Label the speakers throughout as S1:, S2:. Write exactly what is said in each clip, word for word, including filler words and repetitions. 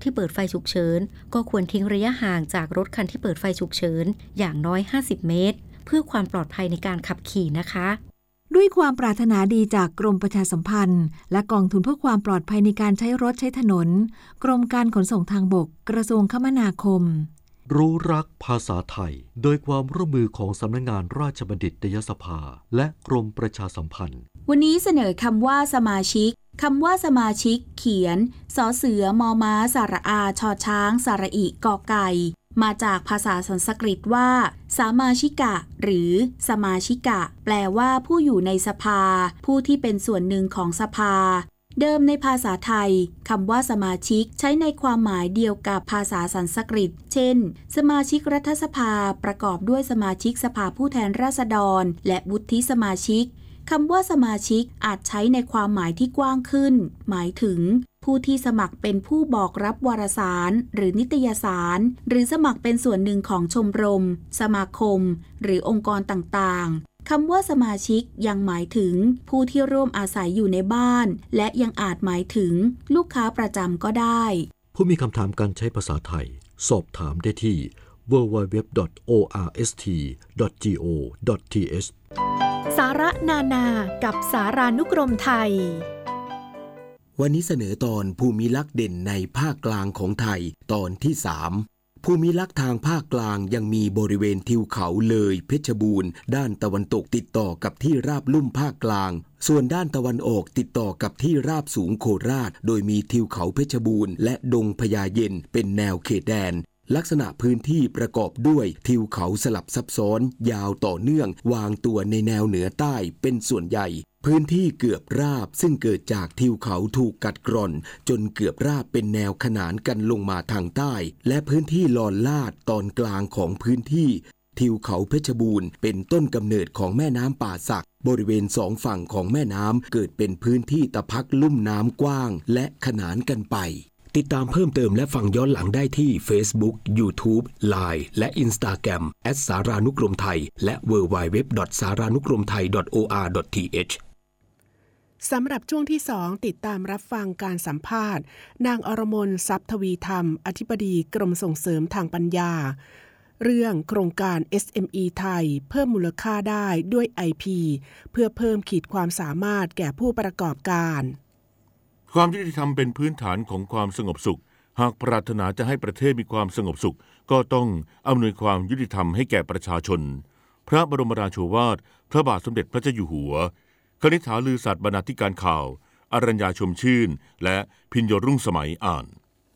S1: ที่เปิดไฟฉุกเฉินก็ควรทิ้งระยะห่างจากรถคันที่เปิดไฟฉุกเฉินอย่างน้อยห้าสิบเมตรเพื่อความปลอดภัยในการขับขี่นะคะ
S2: ด้วยความปรารถนาดีจากกรมประชาสัมพันธ์และกองทุนเพื่อความปลอดภัยในการใช้รถใช้ถนนกรมการขนส่งทางบกกระทรวงคมนาคม
S3: รู้รักภาษาไทยโดยความร่วมมือของสำนักงานราชบัณฑิตยสภาและกรมประชาสัมพันธ์
S4: วันนี้เสนอคำว่าสมาชิกคำว่าสมาชิกเขียนสอเสือมอม้าสระอาชอช้างสระอิกอไก่มาจากภาษาสันสกฤตว่าสามาชิกะหรือสมาชิกะแปลว่าผู้อยู่ในสภาผู้ที่เป็นส่วนหนึ่งของสภาเดิมในภาษาไทยคำว่าสมาชิกใช้ในความหมายเดียวกับภาษาสันสกฤตเช่นสมาชิกรัฐสภาประกอบด้วยสมาชิกสภาผู้แทนราษฎรและวุฒิสมาชิกคำว่าสมาชิกอาจใช้ในความหมายที่กว้างขึ้นหมายถึงผู้ที่สมัครเป็นผู้บอกรับวารสารหรือนิตยสารหรือสมัครเป็นส่วนหนึ่งของชมรมสมาคมหรือองค์กรต่างๆคำว่าสมาชิกยังหมายถึงผู้ที่ร่วมอาศัยอยู่ในบ้านและยังอาจหมายถึงลูกค้าประจำก็ได้
S3: ผู้มีคำถามการใช้ภาษาไทยสอบถามได้ที่ ดับเบิลยู ดับเบิลยู ดับเบิลยู ดอท โอ อาร์ เอส ที ดอท จี โอ ดอท ที เอช
S5: สาระนานากับสารานุกรมไทย
S6: วันนี้เสนอตอนภูมิลักษณ์เด่นในภาคกลางของไทยตอนที่สามภูมิลักษณ์ทางภาคกลางยังมีบริเวณทิวเขาเลยเพชรบูรณ์ด้านตะวันตกติดต่อกับที่ราบลุ่มภาคกลางส่วนด้านตะวันออกติดต่อกับที่ราบสูงโคราชโดยมีทิวเขาเพชรบูรณ์และดงพญาเย็นเป็นแนวเขตแดนลักษณะพื้นที่ประกอบด้วยทิวเขาสลับซับซ้อนยาวต่อเนื่องวางตัวในแนวเหนือใต้เป็นส่วนใหญ่พื้นที่เกือบราบซึ่งเกิดจากทิวเขาถูกกัดกร่อนจนเกือบราบเป็นแนวขนานกันลงมาทางใต้และพื้นที่ลอนลาดตอนกลางของพื้นที่ทิวเขาเพชรบูรณ์เป็นต้นกำเนิดของแม่น้ำป่าสักบริเวณสองฝั่งของแม่น้ำเกิดเป็นพื้นที่ตะพักลุ่มน้ำกว้างและขนานกันไปติดตามเพิ่มเติมและฟังย้อนหลังได้ที่ Facebook, YouTube, ไลน์ และ Instagram แอท สารานุกรมไทยและ ดับเบิลยู ดับเบิลยู ดับเบิลยู ดอท สารานุกรมไทย ดอท โอ อาร์ ดอท ที เอช
S7: สำหรับช่วงที่สองติดตามรับฟังการสัมภาษณ์นางอรมนทรัพย์ทวีธรรมอธิบดีกรมส่งเสริมทางปัญญาเรื่องโครงการ เอส เอ็ม อี ไทยเพิ่มมูลค่าได้ด้วย ไอ พี เพื่อเพิ่มขีดความสามารถแก่ผู้ประกอบการ
S8: ความยุติธรรมเป็นพื้นฐานของความสงบสุขหากปรารถนาจะให้ประเทศมีความสงบสุขก็ต้องอำนวยความยุติธรรมให้แก่ประชาชนพระบรมราโชวาทพระบาทสมเด็จพระเจ้าอยู่หัวคณิษฐาลือสัตย์บรรณาธิการข่าวอรัญญาชมชื่นและพิญโยรุ่งสมัยอ่าน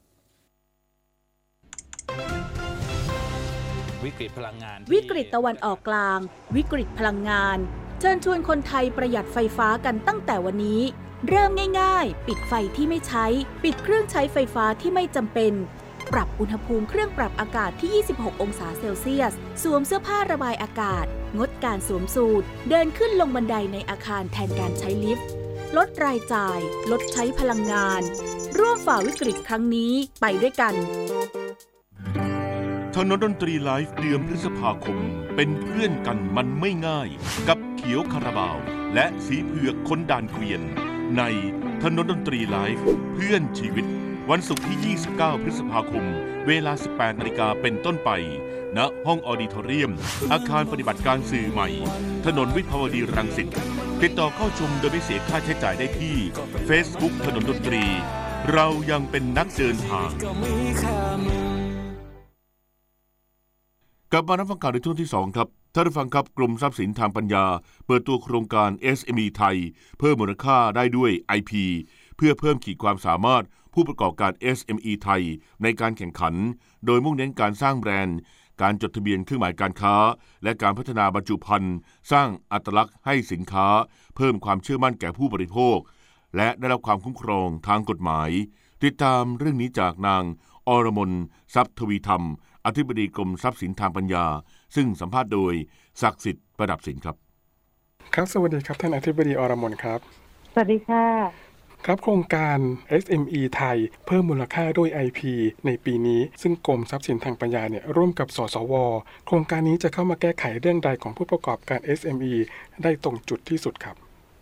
S9: วิกฤตพลังงาน
S4: วิกฤตตะวันออกกลางวิกฤตพลังงานเชิญชวนคนไทยประหยัดไฟฟ้ากันตั้งแต่วันนี้เริ่มง่ายๆปิดไฟที่ไม่ใช้ปิดเครื่องใช้ไฟฟ้าที่ไม่จำเป็นปรับอุณหภูมิเครื่องปรับอากาศที่ยี่สิบหกองศาเซลเซียสสวมเสื้อผ้าระบายอากาศงดการสวมสูทเดินขึ้นลงบันไดในอาคารแทนการใช้ลิฟต์ลดรายจ่ายลดใช้พลังงานร่วมฝ่าวิกฤตครั้งนี้ไปด้วยกัน
S8: ถนนดนตรีไลฟ์เดือนพฤษภาคมเป็นเพื่อนกันมันไม่ง่ายกับเขียวคาราบาวและสีเผือกคนด่านเกวียนในถนนดนตรีไลฟ์เพื่อนชีวิตวันศุกร์ที่ยี่สิบเก้าพฤษภาคมเวลา สิบแปดนาฬิกาเป็นต้นไปณห้องออดิทอเรียมอาคารปฏิบัติการสื่อใหม่ถนนวิภาวดีรังสิตติดต่อเข้าชมโดยไม่เสียค่าใช้จ่ายได้ที่ Facebook ถนนดนตรีเรายังเป็นนักเดินทางกลับมารับฟังข่าวในช่วงที่สองครับท่านผู้ฟังครับกรมทรัพย์สินทางปัญญาเปิดตัวโครงการ เอส เอ็ม อี ไทยเพิ่มมูลค่าได้ด้วย ไอ พี เพื่อเพิ่มขีดความสามารถผู้ประกอบการ เอส เอ็ม อี ไทยในการแข่งขันโดยมุ่งเน้นการสร้างแบรนด์การจดทะเบียนเครื่องหมายการค้าและการพัฒนาบรรจุภัณฑ์สร้างอัตลักษณ์ให้สินค้าเพิ่มความเชื่อมั่นแก่ผู้บริโภคและได้รับความคุ้มครองทางกฎหมายติดตามเรื่องนี้จากนางอรมนทรัพย์ทวีธรรมอธิบดีกรมทรัพย์สินทางปัญญาซึ่งสัมภาษณ์โดยศักดิ์สิทธิ์ประดับสินครับ
S10: ครับสวัสดีครับท่านอธิบดีอรมนครับ
S11: สวัสดีค่ะ
S10: ครับโครงการ เอส เอ็ม อี ไทยเพิ่มมูลค่าด้วย ไอ พี ในปีนี้ซึ่งกรมทรัพย์สินทางปัญญาเนี่ยร่วมกับสสวโครงการนี้จะเข้ามาแก้ไขเรื่องใดของผู้ประกอบการ เอส เอ็ม อี ได้ตรงจุดที่สุดครับ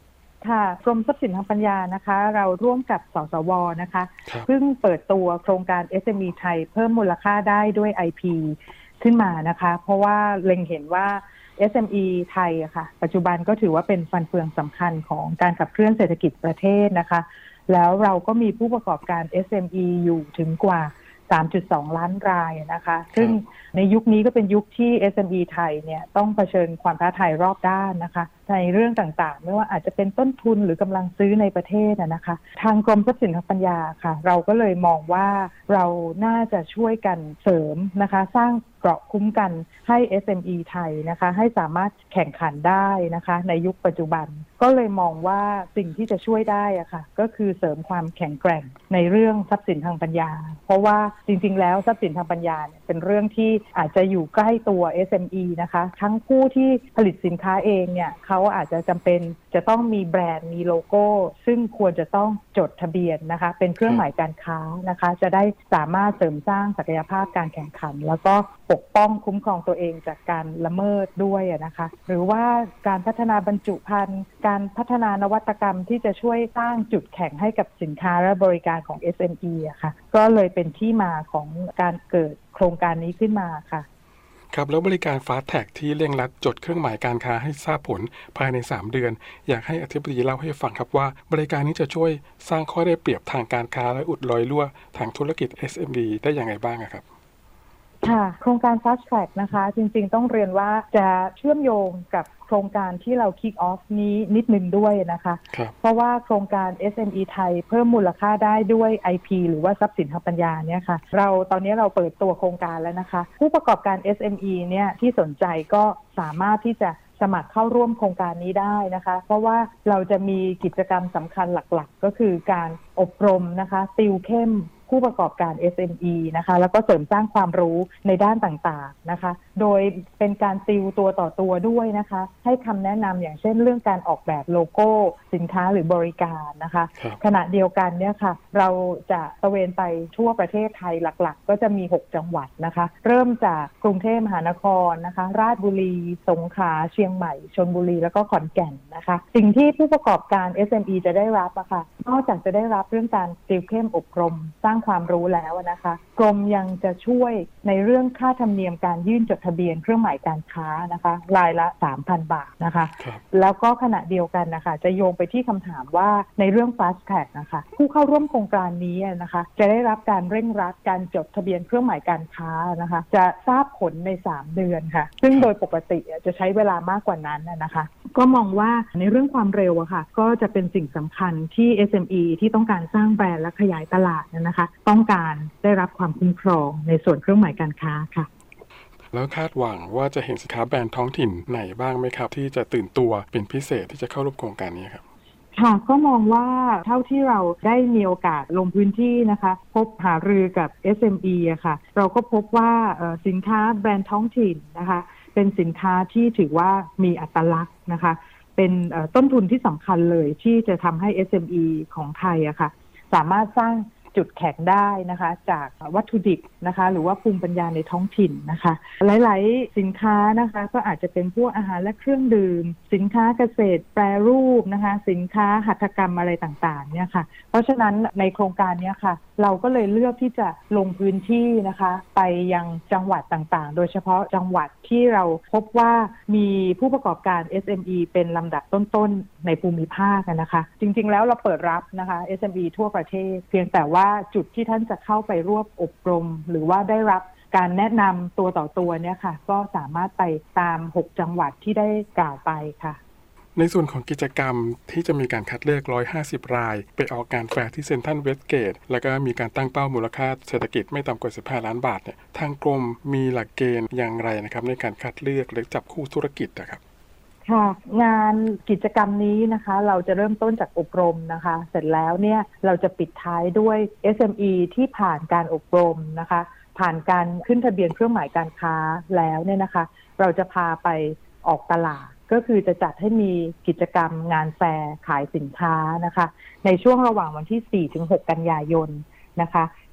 S9: ค่ะกรมทรัพย์สินทางปัญญานะคะเราร่วมกับสสวนะคะเพิ่งเปิดตัวโครงการ เอส เอ็ม อี ไทยเพิ่มมูลค่าได้ด้วย ไอ พี ขึ้นมานะคะเพราะว่าเล็งเห็นว่า เอส เอ็ม อี ไทยอะค่ะปัจจุบันก็ถือว่าเป็นฟันเฟืองสำคัญของการขับเคลื่อนเศรษฐกิจประเทศนะคะแล้วเราก็มีผู้ประกอบการ เอส เอ็ม อี อยู่ถึงกว่า สามจุดสอง ล้านรายนะคะซึ่งในยุคนี้ก็เป็นยุคที่ เอส เอ็ม อี ไทยเนี่ยต้องเผชิญความท้าทายรอบด้านนะคะในเรื่องต่างๆไม่ว่าอาจจะเป็นต้นทุนหรือกำลังซื้อในประเทศนะคะทางกรมทรัพย์สินทางปัญญาค่ะเราก็เลยมองว่าเราน่าจะช่วยกันเสริมนะคะสร้างเกราะคุ้มกันให้ เอส เอ็ม อี ไทยนะคะให้สามารถแข่งขันได้นะคะในยุคปัจจุบันก็เลยมองว่าสิ่งที่จะช่วยได้อะค่ะก็คือเสริมความแข็งแกร่งในเรื่องทรัพย์สินทางปัญญาเพราะว่าจริงๆแล้วทรัพย์สินทางปัญญาเนี่ยเป็นเรื่องที่อาจจะอยู่ใกล้ตัว เอส เอ็ม อี นะคะทั้งผู้ที่ผลิตสินค้าเองเนี่ยเขาอาจจะจำเป็นจะต้องมีแบรนด์มีโลโก้ซึ่งควรจะต้องจดทะเบียนนะคะเป็นเครื่องหมายการค้านะคะจะได้สามารถเสริมสร้างศักยภาพการแข่งขันแล้วก็ปกป้องคุ้มครองตัวเองจากการละเมิดด้วยนะคะหรือว่าการพัฒนาบรรจุภัณฑ์การพัฒนานวัตกรรมที่จะช่วยสร้างจุดแข็งให้กับสินค้าและบริการของ เอส เอ็ม อี อะค่ะก็เลยเป็นที่มาของการเกิดโครงการนี้ขึ้นมาค่ะ
S10: ครับแล้วบริการ Fast Track ที่เร่งรัดจดเครื่องหมายการค้าให้ทราบผลภายในสามเดือนอยากให้อธิบดีเล่าให้ฟังครับว่าบริการนี้จะช่วยสร้างข้อได้เปรียบทางการค้าและอุดรอยรั่วทางธุรกิจ เอส เอ็ม อี ได้อย่างไรบ้างครับ
S9: ค่ะโครงการ Fast Track นะคะจริงๆต้องเรียนว่าจะเชื่อมโยงกับโครงการที่เรา kick off นี้นิดนึงด้วยนะคะเพราะว่าโครงการ เอส เอ็ม อี ไทยเพิ่มมูลค่าได้ด้วย ไอ พี หรือว่าทรัพย์สินทางปัญญาเนี่ยค่ะเราตอนนี้เราเปิดตัวโครงการแล้วนะคะผู้ประกอบการ เอส เอ็ม อี เนี่ยที่สนใจก็สามารถที่จะสมัครเข้าร่วมโครงการนี้ได้นะคะเพราะว่าเราจะมีกิจกรรมสำคัญหลักๆก็คือการอบรมนะคะติวเข้มผู้ประกอบการ เอส เอ็ม อี นะคะแล้วก็เสริมสร้างความรู้ในด้านต่างๆนะคะโดยเป็นการติวตัวต่อตัวด้วยนะคะให้คำแนะนำอย่างเช่นเรื่องการออกแบบโลโก้สินค้าหรือบริการนะคะขณะเดียวกันเนี่ยค่ะเราจะตระเวนไปทั่วประเทศไทยหลักๆก็จะมีหกจังหวัดนะคะเริ่มจากกรุงเทพมหานครนะคะราชบุรีสงขลาเชียงใหม่ชลบุรีแล้วก็ขอนแก่นนะคะสิ่งที่ผู้ประกอบการ เอส เอ็ม อี จะได้รับอะค่ะนอกจากจะได้รับเรื่องการติวเข้มอบรมสร้างความรู้แล้วนะคะกรมยังจะช่วยในเรื่องค่าธรรมเนียมการยื่นจดทะเบียนเครื่องหมายการค้านะคะรายละ สามพัน บาทนะคะแล้วก็ขณะเดียวกันนะคะจะโยงไปที่คำถามว่าในเรื่อง Fast Track นะคะผู้เข้าร่วมโครงการนี้นะคะจะได้รับการเร่งรัดการจดทะเบียนเครื่องหมายการค้านะคะจะทราบผลในสามเดือนค่ะซึ่งโดยปกติจะใช้เวลามากกว่านั้นนะคะก็มองว่าในเรื่องความเร็วอะค่ะก็จะเป็นสิ่งสำคัญที่ เอส เอ็ม อี ที่ต้องการสร้างแบรนด์และขยายตลาดนะคะต้องการได้รับความคุ้มครองในส่วนเครื่องหมายการค้าค่ะ
S10: แล้วคาดหวังว่าจะเห็นสินค้าแบรนด์ท้องถิ่นไหนบ้างไหมครับที่จะตื่นตัวเป็นพิเศษที่จะเข้าร่วมโครงการนี้ครับ
S9: ค่ะก็มองว่าเท่าที่เราได้มีโอกาสลงพื้นที่นะคะพบหารือกับ เอส เอ็ม อี อะค่ะเราก็พบว่าสินค้าแบรนด์ท้องถิ่นนะคะเป็นสินค้าที่ถือว่ามีอัตลักษณ์นะคะเป็นต้นทุนที่สำคัญเลยที่จะทำให้ เอส เอ็ม อี ของไทยอะค่ะสามารถสร้างจุดแข็งได้นะคะจากวัตถุดิบนะคะหรือว่าภูมิปัญญาในท้องถิ่นนะคะหลายๆสินค้านะคะก็อาจจะเป็นพวกอาหารและเครื่องดื่มสินค้าเกษตรแปรรูปนะคะสินค้าหัตถกรรมอะไรต่างๆเนี่ยค่ะเพราะฉะนั้นในโครงการนี้ค่ะเราก็เลยเลือกที่จะลงพื้นที่นะคะไปยังจังหวัดต่างๆโดยเฉพาะจังหวัดที่เราพบว่ามีผู้ประกอบการ เอส เอ็ม อี เป็นลำดับต้นๆในภูมิภาคนะคะจริงๆแล้วเราเปิดรับนะคะ เอส เอ็ม อี ทั่วประเทศเพียงแต่ว่าจุดที่ท่านจะเข้าไปร่วมอบรมหรือว่าได้รับการแนะนำตัวต่อตัวเนี่ยค่ะก็สามารถไปตามหกจังหวัดที่ได้กล่าวไปค่ะ
S10: ในส่วนของกิจกรรมที่จะมีการคัดเลือกหนึ่งร้อยห้าสิบรายไปออกงานแฟร์ที่เซ็นทรัลเวสต์เกตแล้วก็มีการตั้งเป้ามูลค่าเศรษฐกิจไม่ต่ำกว่าสิบห้าล้านบาทเนี่ยทางกรมมีหลักเกณฑ์อย่างไรนะครับในการคัดเลือกหรือจับคู่ธุรกิจนะครับ
S9: ค่ะงานกิจกรรมนี้นะคะเราจะเริ่มต้นจากอบรมนะคะเสร็จแล้วเนี่ยเราจะปิดท้ายด้วย เอส เอ็ม อี ที่ผ่านการอบรมนะคะผ่านการขึ้นทะเบียนเครื่องหมายการค้าแล้วเนี่ยนะคะเราจะพาไปออกตลาดก็คือจะจัดให้มีกิจกรรมงานแฟร์ขายสินค้านะคะในช่วงระหว่างวันที่ สี่ถึงหก กันยายนนะคะท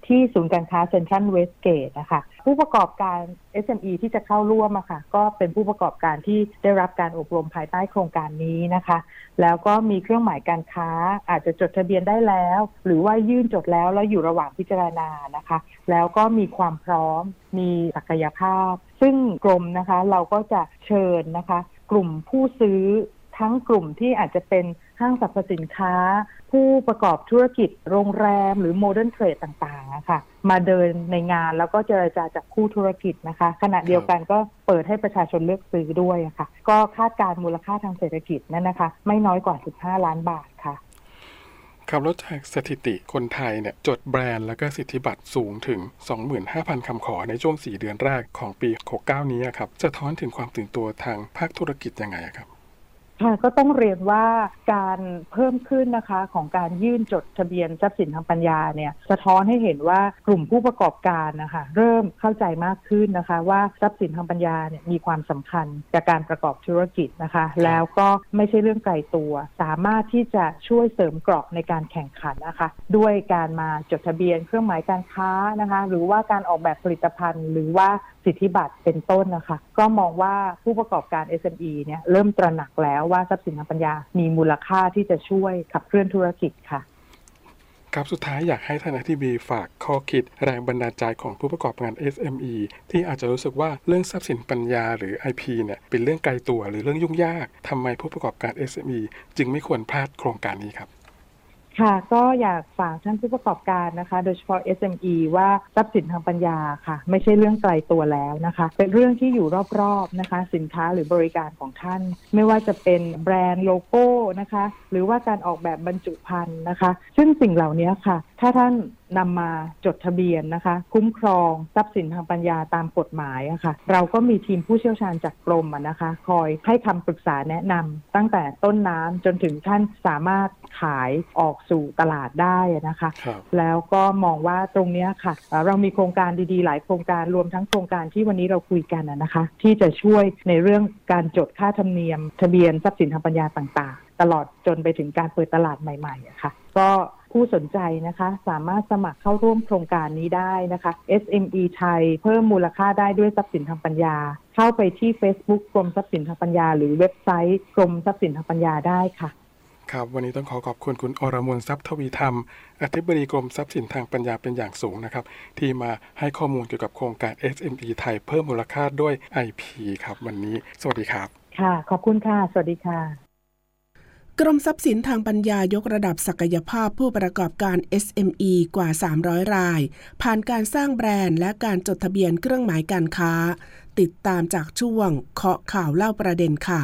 S9: ที่ศูนย์การค้าเซ็นทรัลเวสเกตนะคะผู้ประกอบการ เอส เอ็ม อี ที่จะเข้าร่วมอะค่ะก็เป็นผู้ประกอบการที่ได้รับการอบรมภายใต้โครงการนี้นะคะแล้วก็มีเครื่องหมายการค้าอาจจะจดทะเบียนได้แล้วหรือว่ายื่นจดแล้วแล้วอยู่ระหว่างพิจารณานะคะแล้วก็มีความพร้อมมีศักยภาพซึ่งกรมนะคะเราก็จะเชิญนะคะกลุ่มผู้ซื้อทั้งกลุ่มที่อาจจะเป็นห้างสรรพสินค้าผู้ประกอบธุรกิจโรงแรมหรือโมเดิร์นเทรดต่างๆนะคะมาเดินในงานแล้วก็เจรจาจากคู่ธุรกิจนะคะขณะเดียวกันก็เปิดให้ประชาชนเลือกซื้อด้วยค่ะก็คาดการมูลค่าทางเศรษฐกิจนั่นนะคะไม่น้อยกว่าสิบห้าล้านบาทค่ะ
S10: ครับแล้วจากสถิติคนไทยเนี่ยจดแบรนด์แล้วก็สิทธิบัตรสูงถึง สองหมื่นห้าพัน คำขอในช่วงสี่เดือนแรกของปีหกสิบเก้านี้ครับจะท้อนถึงความตื่นตัวทางภาคธุรกิจยังไงครับ
S9: ค่ะก็ต้องเรียนว่าการเพิ่มขึ้นนะคะของการยื่นจดทะเบียนทรัพย์สินทางปัญญาเนี่ยสะท้อนให้เห็นว่ากลุ่มผู้ประกอบการนะคะเริ่มเข้าใจมากขึ้นนะคะว่าทรัพย์สินทางปัญญาเนี่ยมีความสำคัญกับการประกอบธุรกิจนะคะแล้วก็ไม่ใช่เรื่องไกลตัวสามารถที่จะช่วยเสริมเกราะในการแข่งขันนะคะด้วยการมาจดทะเบียนเครื่องหมายการค้านะคะหรือว่าการออกแบบผลิตภัณฑ์หรือว่าสิทธิบัตรเป็นต้นนะคะก็มองว่าผู้ประกอบการ เอส เอ็ม อี เนี่ยเริ่มตระหนักแล้วว่าทรัพย์สินทางปัญญามีมูลค่าที่จะช่วยขับเคลื่อนธุรกิจค่ะ
S10: ครับสุดท้ายอยากให้ท่านอธิบดีฝากข้อคิดแรงบันดาลใจของผู้ประกอบการ เอส เอ็ม อี ที่อาจจะรู้สึกว่าเรื่องทรัพย์สินปัญญาหรือ ไอ พี เนี่ยเป็นเรื่องไกลตัวหรือเรื่องยุ่งยากทำไมผู้ประกอบการ เอส เอ็ม อี จึงไม่ควรพลาดโครงการนี้ครับ
S9: ค่ะก็อยากฝากท่านผู้ประกอบการนะคะโดยเฉพาะ เอส เอ็ม อี ว่าทรัพย์สินทางปัญญาค่ะไม่ใช่เรื่องไกลตัวแล้วนะคะเป็นเรื่องที่อยู่รอบๆนะคะสินค้าหรือบริการของท่านไม่ว่าจะเป็นแบรนด์โลโก้นะคะหรือว่าการออกแบบบรรจุภัณฑ์นะคะซึ่งสิ่งเหล่านี้ค่ะถ้าท่านนำมาจดทะเบียนนะคะคุ้มครองทรัพย์สินทางปัญญาตามกฎหมายอะค่ะเราก็มีทีมผู้เชี่ยวชาญจากกรมนะคะคอยให้คำปรึกษาแนะนำตั้งแต่ต้นน้ำจนถึงท่านสามารถขายออกสู่ตลาดได้นะคะแล้วก็มองว่าตรงนี้ค่ะเรามีโครงการดีๆหลายโครงการรวมทั้งโครงการที่วันนี้เราคุยกันนะคะที่จะช่วยในเรื่องการจดค่าธรรมเนียมทะเบียนทรัพย์สินทางปัญญาต่างๆตลอดจนไปถึงการเปิดตลาดใหม่ๆอะค่ะก็ผู้สนใจนะคะสามารถสมัครเข้าร่วมโครงการนี้ได้นะคะ เอส เอ็ม อี ไทยเพิ่มมูลค่าได้ด้วยทรัพย์สินทางปัญญาเข้าไปที่ Facebook กรมทรัพย์สินทางปัญญาหรือเว็บไซต์กรมทรัพย์สินทางปัญญาได้ค่ะ
S10: ครับวันนี้ต้องขอขอบคุณคุณอรมนทรัพย์ทวีธรรมอธิบดีกรมทรัพย์สินทางปัญญาเป็นอย่างสูงนะครับที่มาให้ข้อมูลเกี่ยวกับโครงการ เอส เอ็ม อี ไทยเพิ่มมูลค่าด้วย ไอ พี ครับวันนี้สวัสดีครับ
S9: ค่ะขอบคุณค่ะสวัสดีค่ะ
S7: กรมทรัพย์สินทางปัญญายกระดับศักยภาพผู้ประกอบการ เอส เอ็ม อี กว่าสามร้อยรายผ่านการสร้างแบรนด์และการจดทะเบียนเครื่องหมายการค้าติดตามจากช่วงเคาะข่าวเล่าประเด็นค่ะ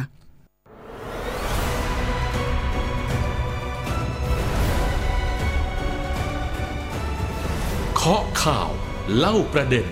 S11: เคาะข่าวเล่าประเด็น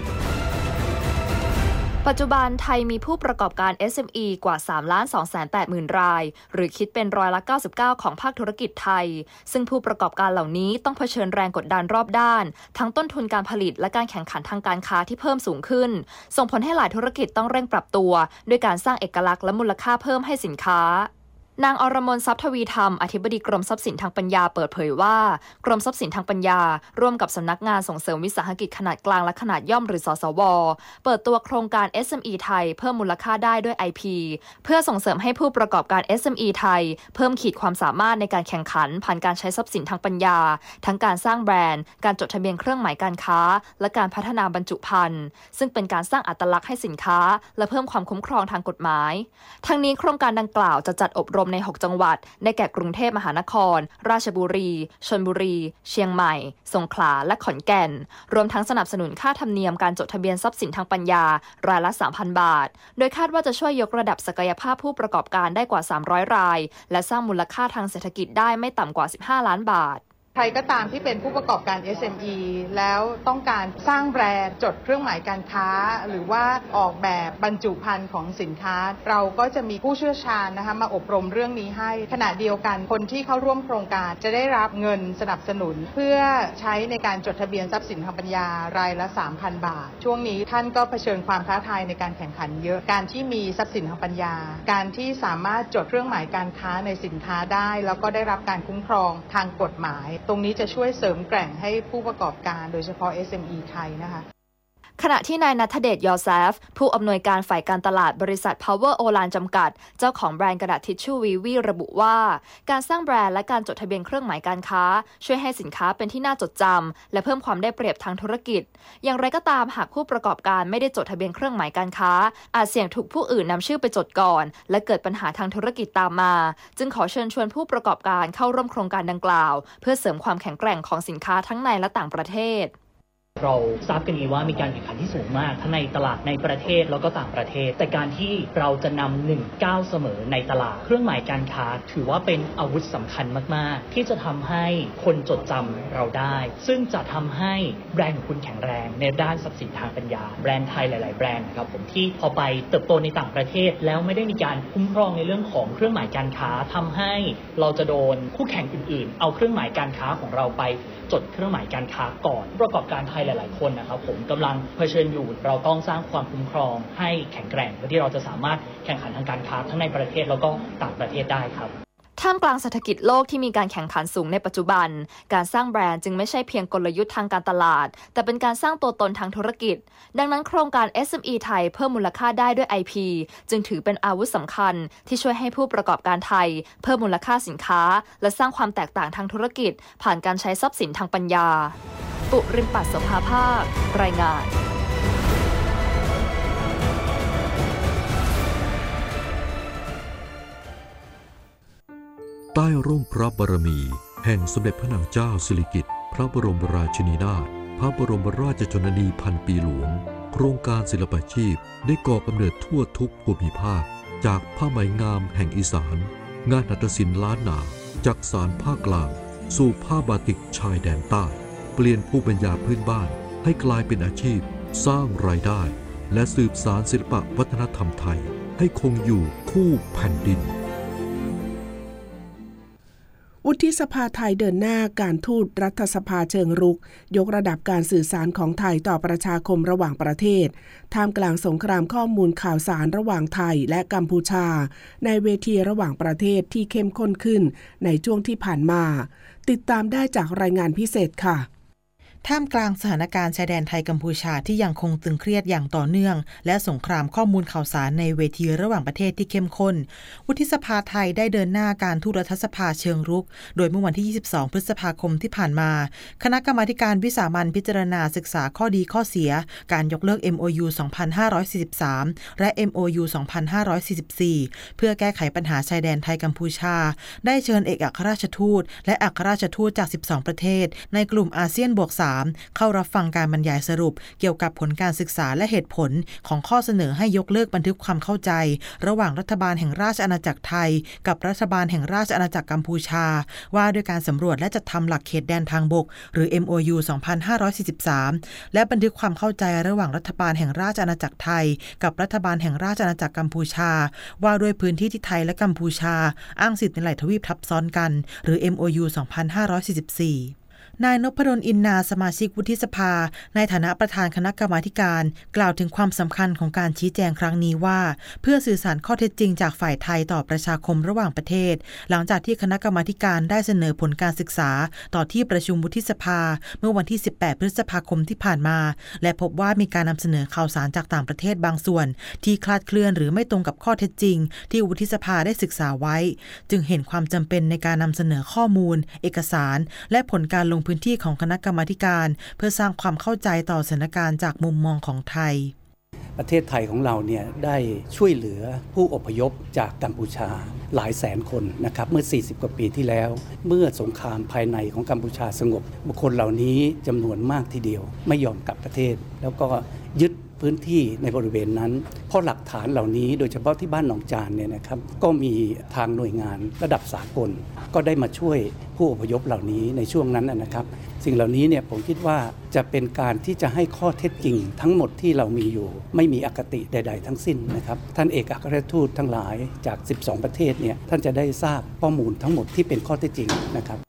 S12: ปัจจุบันไทยมีผู้ประกอบการ เอส เอ็ม อี กว่า สามล้านสองแสนแปดหมื่น รายหรือคิดเป็นร้อยละ เก้าสิบเก้า ของภาคธุรกิจไทยซึ่งผู้ประกอบการเหล่านี้ต้องเผชิญแรงกดดันรอบด้านทั้งต้นทุนการผลิตและการแข่งขันทางการค้าที่เพิ่มสูงขึ้นส่งผลให้หลายธุรกิจต้องเร่งปรับตัวด้วยการสร้างเอกลักษณ์และมูลค่าเพิ่มให้สินค้านางอรมนทรัพย์ทวีธรรมอธิบดีกรมทรัพย์สินทางปัญญาเปิดเผยว่ากรมทรัพย์สินทางปัญญาร่วมกับสำนักงานส่งเสริมวิสาหกิจขนาดกลางและขนาดย่อมหรือสสวเปิดตัวโครงการ เอส เอ็ม อี ไทยเพิ่มมูลค่าได้ด้วย ไอ พี เพื่อส่งเสริมให้ผู้ประกอบการ เอส เอ็ม อี ไทยเพิ่มขีดความสามารถในการแข่งขันผ่านการใช้ทรัพย์สินทางปัญญาทั้งการสร้างแบรนด์การจดทะเบียนเครื่องหมายการค้าและการพัฒนาบรรจุภัณฑ์ซึ่งเป็นการสร้างอัตลักษณ์ให้สินค้าและเพิ่มความคุ้มครองทางกฎหมายทั้งนี้โครงการดังกล่าวจะจัดอบรมในหกจังหวัดได้แก่กรุงเทพมหานครราชบุรีชลบุรีเชียงใหม่สงขลาและขอนแก่นรวมทั้งสนับสนุนค่าธรรมเนียมการจดทะเบียนทรัพย์สินทางปัญญารายละ สามพัน บาทโดยคาดว่าจะช่วยยกระดับศักยภาพผู้ประกอบการได้กว่าสามร้อยรายและสร้างมูลค่าทางเศรษฐกิจได้ไม่ต่ำกว่าสิบห้าล้านบาท
S13: ใครก็ตามที่เป็นผู้ประกอบการ เอส เอ็ม อี แล้วต้องการสร้างแบรนด์จดเครื่องหมายการค้าหรือว่าออกแบบบรรจุภัณฑ์ของสินค้าเราก็จะมีผู้เชี่ยวชาญนะคะมาอบรมเรื่องนี้ให้ขณะเดียวกันคนที่เข้าร่วมโครงการจะได้รับเงินสนับสนุนเพื่อใช้ในการจดทะเบียนทรัพย์สินทางปัญญารายละ สามพัน บาทช่วงนี้ท่านก็เผชิญความท้าทายในการแข่งขันเยอะการที่มีทรัพย์สินทางปัญญาการที่สามารถจดเครื่องหมายการค้าในสินค้าได้แล้วก็ได้รับการคุ้มครองทางกฎหมายตรงนี้จะช่วยเสริมแกร่งให้ผู้ประกอบการโดยเฉพาะ เอส เอ็ม อี ไทยนะคะ
S12: ขณะที่นายณัฐเดช ยอแซฟผู้อำนวยการฝ่ายการตลาดบริษัท Power Oland จำกัดเจ้าของแบรนด์กระดาษทิชชู่วีวีระบุว่าการสร้างแบรนด์และการจดทะเบียนเครื่องหมายการค้าช่วยให้สินค้าเป็นที่น่าจดจำและเพิ่มความได้เปรียบทางธุรกิจอย่างไรก็ตามหากผู้ประกอบการไม่ได้จดทะเบียนเครื่องหมายการค้าอาจเสี่ยงถูกผู้อื่นนำชื่อไปจดก่อนและเกิดปัญหาทางธุรกิจตามมาจึงขอเชิญชวนผู้ประกอบการเข้าร่วมโครงการดังกล่าวเพื่อเสริมความแข็งแกร่งของสินค้าทั้งในและต่างประเทศ
S14: เราทราบกันดีว่ามีการแข่งขันที่สูงมากทั้งในตลาดในประเทศแล้วก็ต่างประเทศแต่การที่เราจะนำหนึ่งก้าวเสมอในตลาดเครื่องหมายการค้าถือว่าเป็นอาวุธสำคัญมากๆที่จะทำให้คนจดจำเราได้ซึ่งจะทำให้แบรนด์ของคุณแข็งแรงในด้านทรัพย์สินทางปัญญาแบรนด์ไทยหลายๆแบรนด์นะครับผมที่พอไปเติบโตในต่างประเทศแล้วไม่ได้มีการคุ้มครองในเรื่องของเครื่องหมายการค้าทำให้เราจะโดนคู่แข่งอื่นๆเอาเครื่องหมายการค้าของเราไปจดเครื่องหมายการค้าก่อนประกอบการไทยหลายๆคนนะครับผมกำลังเผชิญอยู่เราต้องสร้างความคุ้มครองให้แข็งแกร่งเพื่อที่เราจะสามารถแข่งขันทางการค้าทั้งในประเทศแล้วก็ต่างประเทศได้ครับ
S12: ท่ามกลางเศรษฐกิจโลกที่มีการแข่งขันสูงในปัจจุบันการสร้างแบรนด์จึงไม่ใช่เพียงกลยุทธ์ทางการตลาดแต่เป็นการสร้างตัวตนทางธุรกิจดังนั้นโครงการ เอส เอ็ม อี ไทยเพิ่มมูลค่าได้ด้วย ไอ พี จึงถือเป็นอาวุธสำคัญที่ช่วยให้ผู้ประกอบการไทยเพิ่มมูลค่าสินค้าและสร้างความแตกต่างทางธุรกิจผ่านการใช้ทรัพย์สินทางปัญญาปุริมปัส โสภาภาครายงาน
S3: ใต้ร่มพระบารมีแห่งสมเด็จพระนางเจ้าสิริกิติ์พระบรมราชินีนาถพระบรมราชชนนีพันปีหลวงโครงการศิลปาชีพได้ก่อกำเนิดทั่วทุกภูมิภาคจากผ้าไหมงามแห่งอีสานงานหัตถศิลป์ล้านนาจากสานภาคกลางสู่ผ้าบาติกชายแดนใต้เปลี่ยนภูมิปัญญาพื้นบ้านให้กลายเป็นอาชีพสร้างรายได้และสืบสานศิลปวัฒนธรรมไทยให้คงอยู่คู่แผ่นดิน
S7: วุฒิสภาไทยเดินหน้าการทูตรัฐสภาเชิงรุกยกระดับการสื่อสารของไทยต่อประชาคมระหว่างประเทศท่ามกลางสงครามข้อมูลข่าวสารระหว่างไทยและกัมพูชาในเวทีระหว่างประเทศที่เข้มข้นขึ้นในช่วงที่ผ่านมาติดตามได้จากรายงานพิเศษค่ะ
S15: ท่ามกลางสถานการณ์ชายแดนไทยกัมพูชาที่ยังคงตึงเครียดอย่างต่อเนื่องและสงครามข้อมูลข่าวสารในเวทีระหว่างประเทศที่เข้มข้นวุฒิสภาไทยได้เดินหน้าการทูตรัฐสภาเชิงรุกโดยเมื่อวันที่ยี่สิบสองพฤษภาคมที่ผ่านมาคณะกรรมาธิการวิสามัญพิจารณาศึกษาข้อดีข้อเสียการยกเลิก เอ็ม โอ ยู สองพันห้าร้อยสี่สิบสาม และ เอ็ม โอ ยู สองพันห้าร้อยสี่สิบสี่ เพื่อแก้ไขปัญหาชายแดนไทยกัมพูชาได้เชิญเอกอัครราชทูตและอัครราชทูตจากสิบสองประเทศในกลุ่มอาเซียนบวกสามเข้ารับฟังการบรรยายสรุปเกี่ยวกับผลการศึกษาและเหตุผลของข้อเสนอให้ยกเลิกบันทึกความเข้าใจระหว่างรัฐบาลแห่งราชอาณาจักรไทยกับรัฐบาลแห่งราชอาณาจักรกัมพูชาว่าด้วยการสำรวจและจัดทำหลักเขตแดนทางบกหรือ เอ็ม โอ ยู สองพันห้าร้อยสี่สิบสาม และบันทึกความเข้าใจระหว่างรัฐบาลแห่งราชอาณาจักรไทยกับรัฐบาลแห่งราชอาณาจักรกัมพูชาว่าด้วยพื้นที่ที่ไทยและกัมพูชาอ้างสิทธิในหลายทวีปทับซ้อนกันหรือ เอ็ม โอ ยู สองพันห้าร้อยสี่สิบสี่นายนพดลอินนาสมาชิกวุฒิสภาในฐานะประธานคณะกรรมาธิการกล่าวถึงความสำคัญของการชี้แจงครั้งนี้ว่าเพื่อสื่อสารข้อเท็จจริงจากฝ่ายไทยต่อประชาคมระหว่างประเทศหลังจากที่คณะกรรมาธิการได้เสนอผลการศึกษาต่อที่ประชุมวุฒิสภาเมื่อวันที่สิบแปดพฤษภาคมที่ผ่านมาและพบว่ามีการนำเสนอข่าวสารจากต่างประเทศบางส่วนที่คลาดเคลื่อนหรือไม่ตรงกับข้อเท็จจริงที่วุฒิสภาได้ศึกษาไว้จึงเห็นความจำเป็นในการนำเสนอข้อมูลเอกสารและผลการลงพื้นที่ของคณะกรรมาธิการเพื่อสร้างความเข้าใจต่อสถานการณ์จากมุมมองของไทย
S16: ประเทศไทยของเราเนี่ยได้ช่วยเหลือผู้อพยพจากกัมพูชาหลายแสนคนนะครับเมื่อสี่สิบกว่าปีที่แล้วเมื่อสงครามภายในของกัมพูชาสงบบุคคลเหล่านี้จำนวนมากทีเดียวไม่ยอมกลับประเทศแล้วก็ยึดพื้นที่ในบริเวณนั้นเพราะหลักฐานเหล่านี้โดยเฉพาะที่บ้านหนองจานเนี่ยนะครับก็มีทางหน่วยงานระดับสากลก็ได้มาช่วยผู้อพยพเหล่านี้ในช่วงนั้นนะครับสิ่งเหล่านี้เนี่ยผมคิดว่าจะเป็นการที่จะให้ข้อเท็จจริงทั้งหมดที่เรามีอยู่ไม่มีอคติใดๆทั้งสิ้นนะครับท่านเอกอัครราชทูตทั้งหลายจากสิบสองประเทศเนี่ยท่านจะได้ทราบข้อมูลทั้งหมดที่เป็นข้อเท็จจริงนะครับ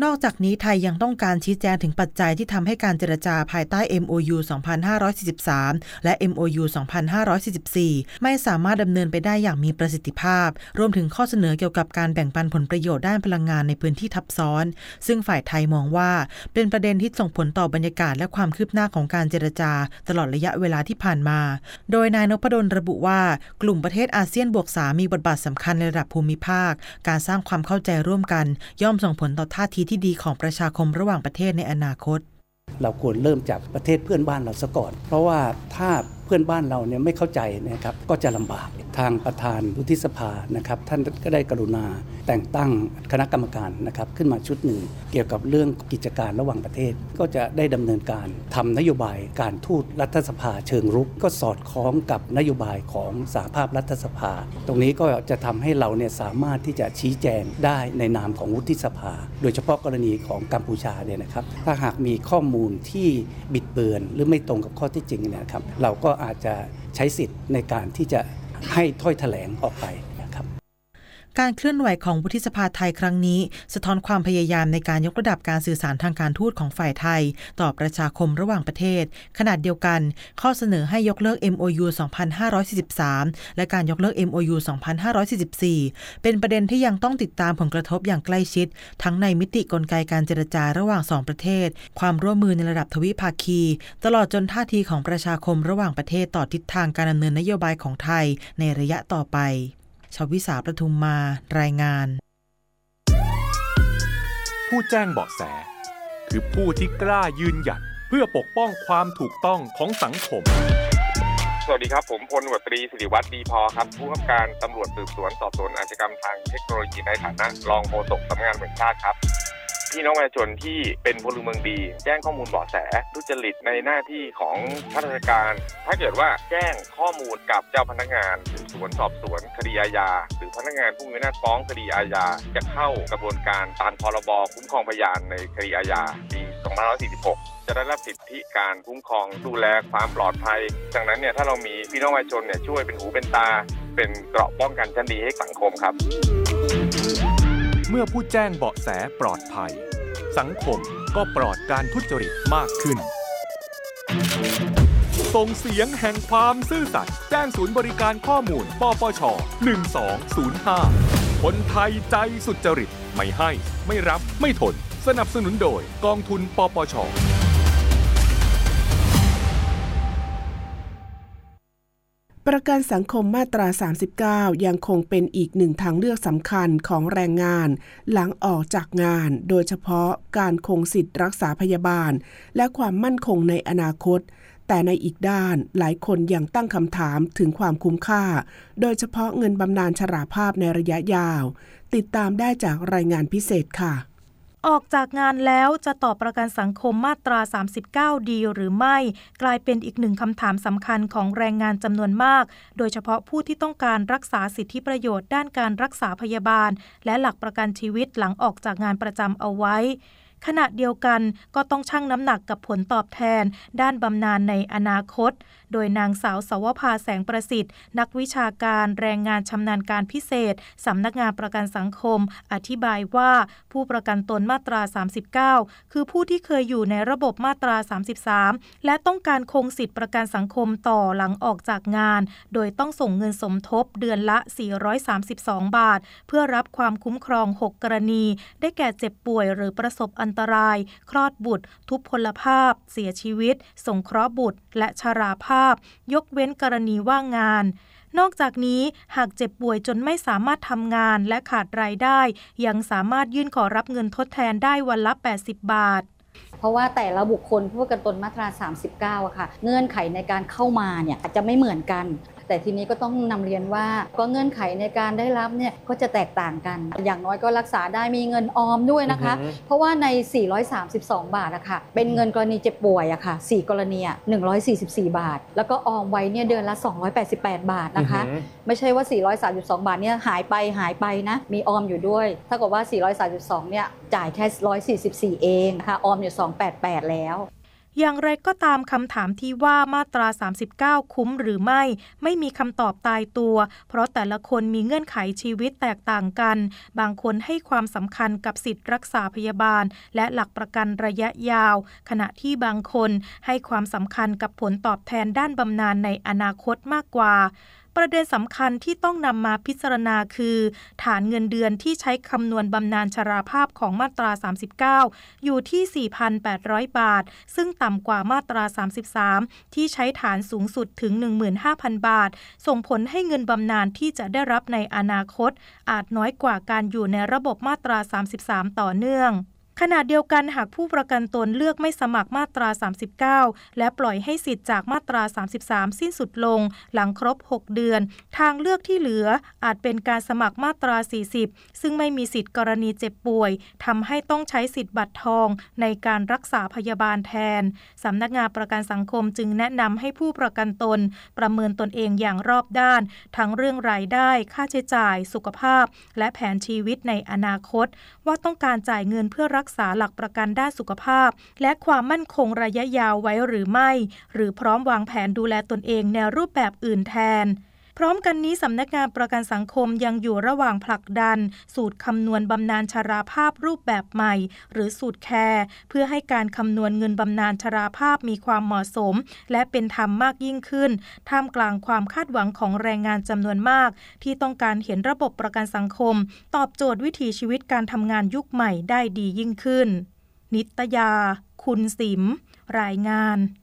S15: นอกจากนี้ไทยยังต้องการชี้แจงถึงปัจจัยที่ทำให้การเจรจาภายใต้ เอ็ม โอ ยู สองพันห้าร้อยสี่สิบสาม และ เอ็ม โอ ยู สองพันห้าร้อยสี่สิบสี่ ไม่สามารถดำเนินไปได้อย่างมีประสิทธิภาพรวมถึงข้อเสนอเกี่ยวกับการแบ่งปันผลประโยชน์ด้านพลังงานในพื้นที่ทับซ้อนซึ่งฝ่ายไทยมองว่าเป็นประเด็นที่ส่งผลต่อบรรยากาศและความคืบหน้าของการเจรจาตลอดระยะเวลาที่ผ่านมาโดยนายนพดลระบุว่ากลุ่มประเทศอาเซียนบวกสามมีบทบาทสำคัญในระดับภูมิภาคการสร้างความเข้าใจร่วมกันย่อมส่งผลต่อท่าทีที่ดีของประชาคมระหว่างประเทศในอนาคต
S16: เราควรเริ่มจากประเทศเพื่อนบ้านเราซะก่อนเพราะว่าถ้าเพื่อนบ้านเราเนี่ยไม่เข้าใจนะครับก็จะลำบากทางประธานวุฒิสภานะครับท่านก็ได้กรุณาแต่งตั้งคณะกรรมการนะครับขึ้นมาชุดหนึ่งเกี่ยวกับเรื่องกิจการระหว่างประเทศก็จะได้ดำเนินการทำนโยบายการทูตรัฐสภาเชิงรุกก็สอดคล้องกับนโยบายของสหภาพรัฐสภาตรงนี้ก็จะทำให้เราเนี่ยสามารถที่จะชี้แจงได้ในนามของวุฒิสภาโดยเฉพาะกรณีของกัมพูชาเนี่ยนะครับถ้าหากมีข้อมูลที่บิดเบือนหรือไม่ตรงกับข้อเท็จจริงเนี่ยครับเราก็อาจจะใช้สิทธิ์ในการที่จะให้ถ้อยแถลงออกไปนะครับ
S15: การเคลื่อนไหวของวุฒิสภาไทยครั้งนี้สะท้อนความพยายามในการยกระดับการสื่อสารทางการทูตของฝ่ายไทยต่อประชาคมระหว่างประเทศขณะเดียวกันข้อเสนอให้ยกเลิก เอ็ม โอ ยู สองพันห้าร้อยสี่สิบสาม และการยกเลิก เอ็ม โอ ยู สองพันห้าร้อยสี่สิบสี่ เป็นประเด็นที่ยังต้องติดตามผลกระทบอย่างใกล้ชิดทั้งในมิติกลไกการเจรจาระหว่างสองประเทศความร่วมมือในระดับทวิภาคีตลอดจนท่าทีของประชาคมระหว่างประเทศต่อทิศทางการดำเนินนโยบายของไทยในระยะต่อไปชวิสาประทุมมารายงาน
S11: ผู้แจ้งเบาะแสคือผู้ที่กล้ายืนหยัดเพื่อปกป้องความถูกต้องของสังคม
S17: สวัสดีครับผมพลตำรวจตรีศิริวัฒน์ดีพอครับผู้กำกับการตำรวจสืบสวนสอบสวนอาชญากรรมทางเทคโนโลยีในฐานะรองโฆษกสำนักงานตำรวจแห่งชาติครับพี่น้องประชาชนที่เป็นพลเมืองดีแจ้งข้อมูลเบาะแสทุจริตในหน้าที่ของข้าราชการถ้าเกิดว่าแจ้งข้อมูลกับเจ้าพนักงานสืบสวนสอบสวนคดีอาญาหรือพนักงานผู้มีอำนาจฟ้องคดีอาญาจะเข้ากระบวนการตามพรบคุ้มครองพยานในคดีอาญาปีสองพันห้าร้อยสี่สิบหกจะได้รับสิทธิการคุ้มครองดูแลความปลอดภัยดังนั้นเนี่ยถ้าเรามีพี่น้องประชาชนเนี่ยช่วยเป็นหูเป็นตาเป็นเกราะป้องกันชั้นดีให้สังคมครับ
S11: เมื่อผู้แจ้งเบาะแสปลอดภัยสังคมก็ปลอดการทุจริตมากขึ้นส่งเสียงแห่งความซื่อสัตย์แจ้งศูนย์บริการข้อมูลปปชหนึ่งสองศูนย์ห้าคนไทยใจสุจริตไม่ให้ไม่รับไม่ทนสนับสนุนโดยกองทุนปปช
S7: ประกันสังคมมาตราสามสิบเก้ายังคงเป็นอีกหนึ่งทางเลือกสำคัญของแรงงานหลังออกจากงานโดยเฉพาะการคงสิทธิ์รักษาพยาบาลและความมั่นคงในอนาคตแต่ในอีกด้านหลายคนยังตั้งคำถามถึงความคุ้มค่าโดยเฉพาะเงินบำนาญชราภาพในระยะยาวติดตามได้จากรายงานพิเศษค่ะ
S5: ออกจากงานแล้วจะต่อประกันสังคมมาตราสามสิบเก้าดีหรือไม่กลายเป็นอีกหนึ่งคำถามสำคัญของแรงงานจำนวนมากโดยเฉพาะผู้ที่ต้องการรักษาสิทธิประโยชน์ด้านการรักษาพยาบาลและหลักประกันชีวิตหลังออกจากงานประจำเอาไว้ขณะเดียวกันก็ต้องชั่งน้ำหนักกับผลตอบแทนด้านบำนาญในอนาคตโดยนางสาวสวภาแสงประสิทธิ์นักวิชาการแรงงานชำนาญการพิเศษสำนักงานประกันสังคมอธิบายว่าผู้ประกันตนมาตราสามสิบเก้าคือผู้ที่เคยอยู่ในระบบมาตราสามสิบสามและต้องการคงสิทธิประกันสังคมต่อหลังออกจากงานโดยต้องส่งเงินสมทบเดือนละสี่ร้อยสามสิบสองบาทเพื่อรับความคุ้มครองหกกรณีได้แก่เจ็บป่วยหรือประสบอันตรายคลอดบุตรทุพพลภาพเสียชีวิตสงเคราะห์บุตรและชราภาพยกเว้นกรณีว่างงานนอกจากนี้หากเจ็บป่วยจนไม่สามารถทำงานและขาดรายได้ยังสามารถยื่นขอรับเงินทดแทนได้วันละแปดสิบบาท
S18: เพราะว่าแต่ละบุคคลผู้ประกันตนมาตราสามสิบเก้าอะค่ะเงื่อนไขในการเข้ามาเนี่ยอาจจะไม่เหมือนกันแต่ทีนี้ก็ต้องนำเรียนว่าก็เงื่อนไขในการได้รับเนี่ยก็จะแตกต่างกันอย่างน้อยก็รักษาได้มีเงินออมด้วยนะคะ uh-huh. เพราะว่าในสี่ร้อยสามสิบสองบาทอะค่ะเป็นเงินกรณีเจ็บป่วยอะค่ะสี่กรณีหนึ่งร้อยสี่สิบสี่บาทแล้วก็ออมไว้เนี่ยเดือนละสองร้อยแปดสิบแปดบาทนะคะ uh-huh. ไม่ใช่ว่าสี่ร้อยสามสิบสองบาทเนี่ยหายไปหายไปนะมีออมอยู่ด้วยถ้าเกิดว่าสี่ร้อยสามสิบสองเนี่ยจ่ายแค่หนึ่งร้อยสี่สิบสี่เองนะคะออมอยู่สองร้อยแปดสิบแปดแล้ว
S5: อย่างไรก็ตามคำถามที่ว่ามาตราสามสิบเก้าคุ้มหรือไม่ไม่มีคำตอบตายตัวเพราะแต่ละคนมีเงื่อนไขชีวิตแตกต่างกันบางคนให้ความสำคัญกับสิทธิรักษาพยาบาลและหลักประกันระยะยาวขณะที่บางคนให้ความสำคัญกับผลตอบแทนด้านบำนาญในอนาคตมากกว่าประเด็นสำคัญที่ต้องนำมาพิจารณาคือฐานเงินเดือนที่ใช้คำนวณบำนาญชราภาพของมาตราสามสิบเก้าอยู่ที่ สี่พันแปดร้อย บาทซึ่งต่ำกว่ามาตราสามสิบสามที่ใช้ฐานสูงสุดถึง หนึ่งหมื่นห้าพัน บาทส่งผลให้เงินบำนาญที่จะได้รับในอนาคตอาจน้อยกว่าการอยู่ในระบบมาตราสามสิบสามต่อเนื่องขณะเดียวกันหากผู้ประกันตนเลือกไม่สมัครมาตราสามสิบเก้าและปล่อยให้สิทธิ์จากมาตราสามสิบสามสิ้นสุดลงหลังครบหกเดือนทางเลือกที่เหลืออาจเป็นการสมัครมาตราสี่สิบซึ่งไม่มีสิทธิ์กรณีเจ็บป่วยทำให้ต้องใช้สิทธิ์บัตรทองในการรักษาพยาบาลแทนสำนักงานประกันสังคมจึงแนะนำให้ผู้ประกันตนประเมินตนเองอย่างรอบด้านทั้งเรื่องรายได้ค่าใช้จ่ายสุขภาพและแผนชีวิตในอนาคตว่าต้องการจ่ายเงินเพื่อรักษาหลักประกันด้านสุขภาพและความมั่นคงระยะยาวไว้หรือไม่หรือพร้อมวางแผนดูแลตนเองในรูปแบบอื่นแทนพร้อมกันนี้สำนักงานประกันสังคมยังอยู่ระหว่างผลักดันสูตรคำนวณบำนาญชราภาพรูปแบบใหม่หรือสูตรแคร์เพื่อให้การคำนวณเงินบำนาญชราภาพมีความเหมาะสมและเป็นธรรมมากยิ่งขึ้นท่ามกลางความคาดหวังของแรงงานจำนวนมากที่ต้องการเห็นระบบประกันสังคมตอบโจทย์วิถีชีวิตการทำงานยุคใหม่ได้ดียิ่งขึ้นนิตยาคุณสิมรายงาน